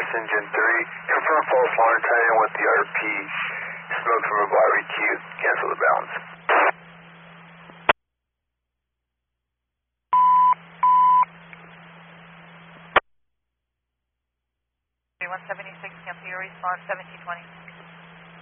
Engine 3. Confirm false alarm tie-in with the RP. Smoke from a barbecue. Cancel the balance. 176, cancel your response, 1720.